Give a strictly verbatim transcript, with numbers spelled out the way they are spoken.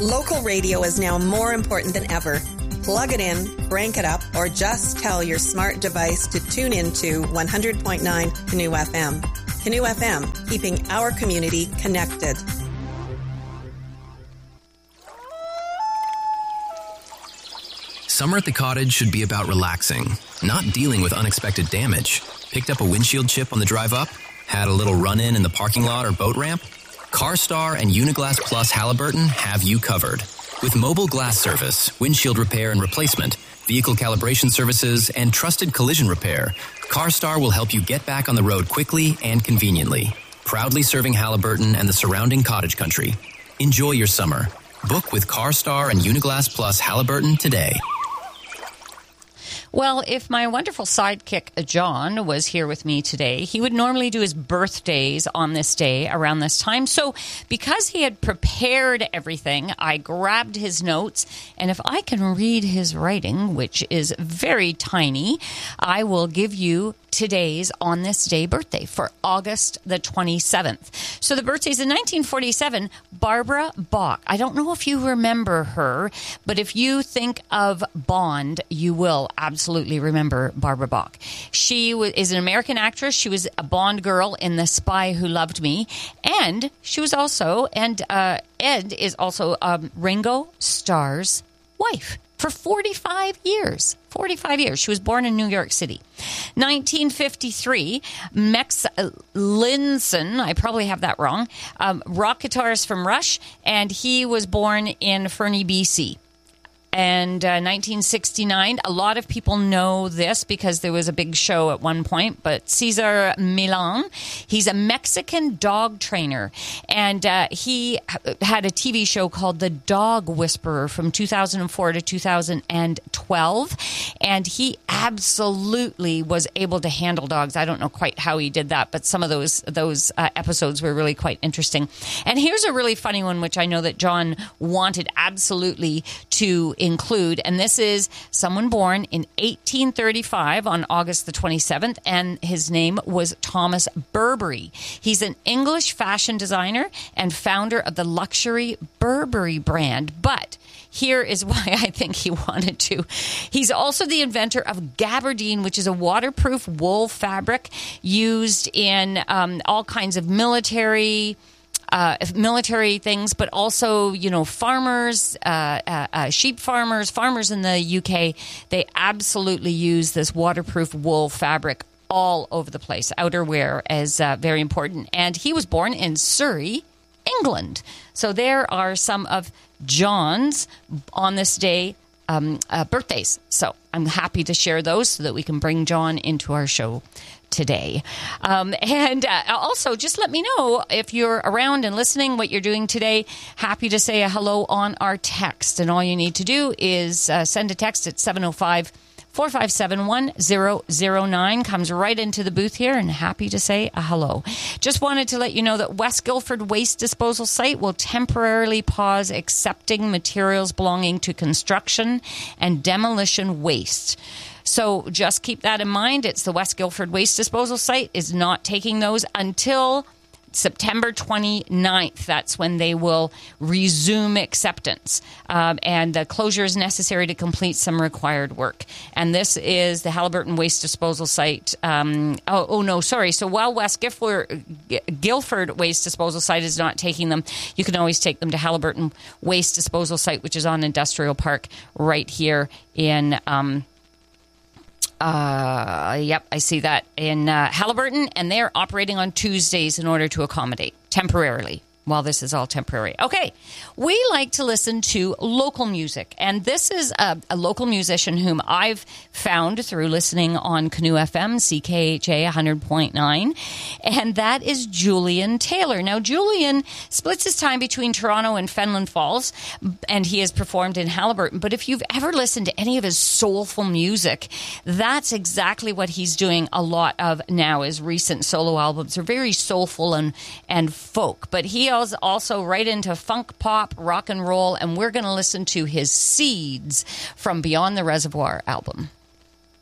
Local radio is now more important than ever. Plug it in, crank it up, or just tell your smart device to tune into one hundred point nine Canoe F M. Canoe F M, keeping our community connected. Summer at the cottage should be about relaxing, not dealing with unexpected damage. Picked up a windshield chip on the drive up? Had a little run-in in the parking lot or boat ramp? CarStar and Uniglass Plus Halliburton have you covered. With mobile glass service, windshield repair and replacement, vehicle calibration services, and trusted collision repair, CarStar will help you get back on the road quickly and conveniently. Proudly serving Halliburton and the surrounding cottage country. Enjoy your summer. Book with CarStar and Uniglass Plus Halliburton today. Well, if my wonderful sidekick, John, was here with me today, he would normally do his birthdays on this day around this time. So because he had prepared everything, I grabbed his notes. And if I can read his writing, which is very tiny, I will give you today's on this day birthday for August the twenty-seventh. So the birthday's in nineteen forty-seven, Barbara Bach. I don't know if you remember her, but if you think of Bond, you will absolutely remember Barbara Bach. She w- is an American actress. She was a Bond girl in The Spy Who Loved Me. And she was also, and uh, Ed is also um, Ringo Starr's wife for forty-five years. forty-five years. She was born in New York City. nineteen fifty-three, Mex Linson, I probably have that wrong, um, rock guitarist from Rush, and he was born in Fernie, B C. And uh, nineteen sixty-nine, a lot of people know this because there was a big show at one point, but Cesar Millan, he's a Mexican dog trainer, and uh, he had a T V show called The Dog Whisperer from two thousand four to two thousand twelve, and he absolutely was able to handle dogs. I don't know quite how he did that, but some of those those uh, episodes were really quite interesting. And here's a really funny one, which I know that John wanted absolutely to include, and this is someone born in eighteen thirty-five on August the twenty-seventh, and his name was Thomas Burberry. He's an English fashion designer and founder of the luxury Burberry brand, but here is why I think he wanted to. He's also the inventor of gabardine, which is a waterproof wool fabric used in um, all kinds of military Uh, military things, but also, you know, farmers, uh, uh, uh, sheep farmers, farmers in the U K, they absolutely use this waterproof wool fabric all over the place. Outerwear is uh, very important. And he was born in Surrey, England. So there are some of John's on this day um, uh, birthdays. So I'm happy to share those so that we can bring John into our show today. Um, and uh, also, just let me know if you're around and listening, what you're doing today. Happy to say a hello on our text. And all you need to do is uh, send a text at seven oh five, four five seven, one zero zero nine. Comes right into the booth here, and happy to say a hello. Just wanted to let you know that West Guildford Waste Disposal Site will temporarily pause accepting materials belonging to construction and demolition waste. So just keep that in mind. It's the West Guildford Waste Disposal Site is not taking those until September twenty-ninth. That's when they will resume acceptance. Um, and the closure is necessary to complete some required work. And this is the Halliburton Waste Disposal Site. Um, oh, oh, no, sorry. So while West Guildford, Guildford Waste Disposal Site is not taking them, you can always take them to Halliburton Waste Disposal Site, which is on Industrial Park right here in Um, Uh, yep, I see that in uh, Halliburton, and they're operating on Tuesdays in order to accommodate temporarily while this is all temporary. Okay, we like to listen to local music, and this is a, a local musician whom I've found through listening on Canoe F M, C K H A one hundred point nine, and that is Julian Taylor. Now, Julian splits his time between Toronto and Fenelon Falls, and he has performed in Halliburton, but if you've ever listened to any of his soulful music, that's exactly what he's doing a lot of now. His recent solo albums are very soulful and, and folk, but he also right into funk, pop, rock and roll, and we're going to listen to his Seeds from Beyond the Reservoir album.